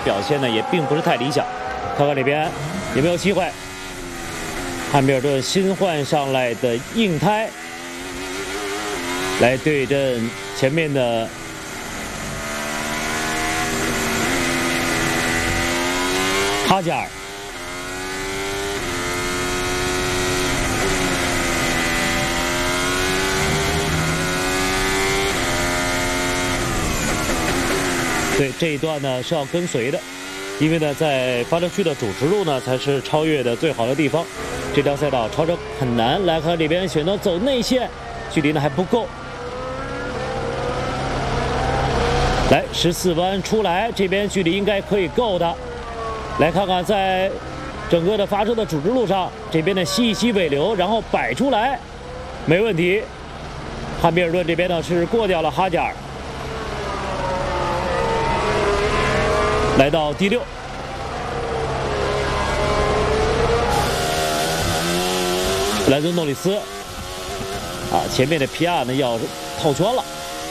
表现呢也并不是太理想。看看这边有没有机会？汉密尔顿新换上来的硬胎来对阵前面的哈加尔。对，这一段呢是要跟随的，因为呢在发车区的主直路呢才是超越的最好的地方。这条赛道超车很难，来看这边选择走内线，距离呢还不够。来14弯出来，这边距离应该可以够的。来看看在整个的发车的主直路上，这边的吸一吸尾流，然后摆出来，没问题。汉密尔顿这边呢是过掉了哈加尔。来到第6，莱顿诺里斯前面的皮亚呢要套圈了。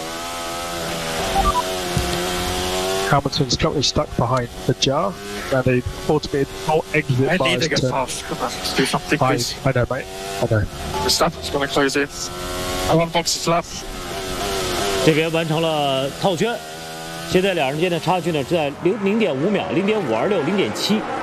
Hamilton's currently stuck behind the jar, and they ought to be more exit I bars need to get to- fast. Come on, let's do something, I please. know, mate. I know. Verstappen's going to close in. I want boxes left. 这边完成了套圈，现在两人间的差距呢是在0.5秒，0.526，0.7。